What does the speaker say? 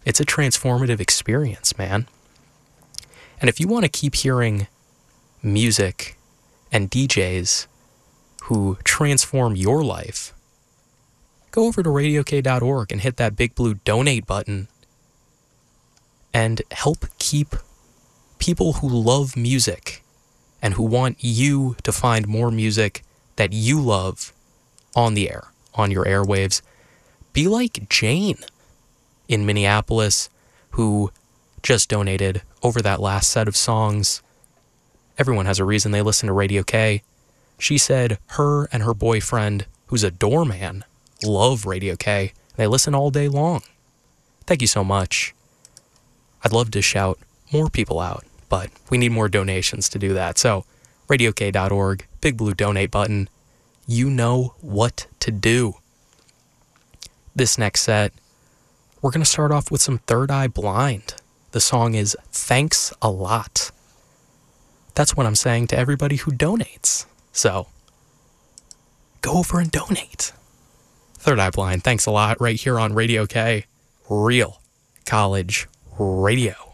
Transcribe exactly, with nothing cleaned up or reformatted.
It's a transformative experience, man. And if you want to keep hearing music and D Js who transform your life, go over to radio k dot org and hit that big blue donate button and help keep people who love music and who want you to find more music that you love on the air, on your airwaves. Be like Jane in Minneapolis, who just donated over that last set of songs. Everyone has a reason they listen to Radio K. She said her and her boyfriend, who's a doorman, love Radio K. They listen all day long. Thank you so much. I'd love to shout more people out, but we need more donations to do that. So, radio k dot org, big blue donate button. You know what to do. This next set, we're going to start off with some Third Eye Blind. The song is Thanks a Lot. That's what I'm saying to everybody who donates. So, go over and donate. Third Eye Blind, thanks a lot, right here on Radio K. Real College Radio.